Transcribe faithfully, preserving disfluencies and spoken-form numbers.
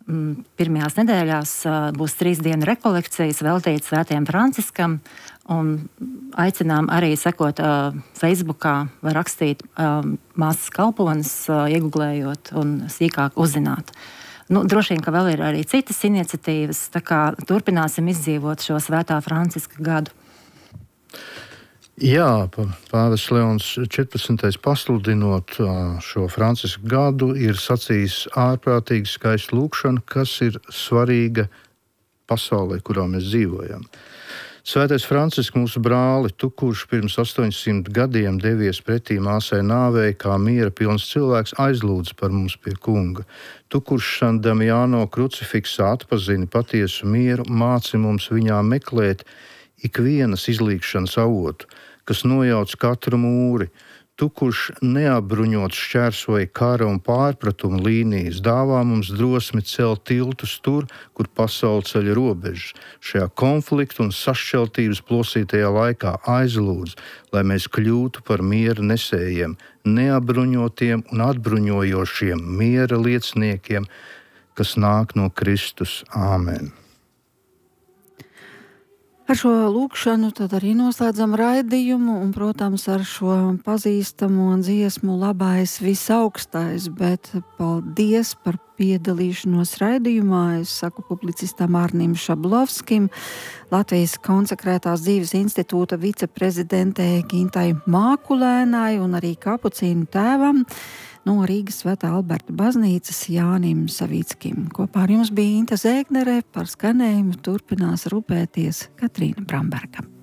pirmajās nedēļās būs trīs dienu rekolekcijas veltītas Svētajam Franciskam, un aicinām arī sekot uh, Facebookā, var rakstīt uh, māsas kalpones, uh, iegooglējot un sīkāk uzzināt. Nu, droši vien, ka vēl ir arī citas iniciatīvas, tā kā turpināsim izdzīvot šo Svētā Franciska gadu. Jā, pāvests Leons četrpadsmitais pasludinot šo Francisku gadu, ir sacījis ārprātīgi skaistu lūkšanu, kas ir svarīga pasaulē, kurā mēs dzīvojam. Svētais Francisks, mūsu brāli, tu, kurš pirms astoņsimt gadiem devies pretī māsai nāvei, kā miera pilns cilvēks, aizlūdz par mums pie kunga. Tu, kurš San Damiano krucifiksā atpazini patiesu mieru, māci mums viņā meklēt ikvienas izlīgšanas avotu, kas nojauc katru mūri. Tu, kurš neapbruņots šķērsoja kara un pārpratuma līnijas, dāvā mums drosmi celt tiltus tur, kur pasaule ceļ robežas. Šajā konfliktu un sašķeltības plosītajā laikā aizlūdz, lai mēs kļūtu par miera nesējiem, neapbruņotiem un atbruņojošiem miera lieciniekiem, kas nāk no Kristus. Āmen. Ar šo lūkšanu tad arī noslēdzam raidījumu un, protams, ar šo pazīstamo dziesmu Labais visaugstais, bet paldies par piedalīšanos raidījumā. Es saku publicistam Arnim Šablovskim, Latvijas konsekrētās dzīves institūta viceprezidentē Gintai Mākulēnai un arī kapucīnu tēvam no Rīgas Svētā Alberta baznīcas Jānim Savickim. Kopā ar jums bija Inta Zēgnere, par skanējumu turpinās rūpēties Katrīna Bramberga.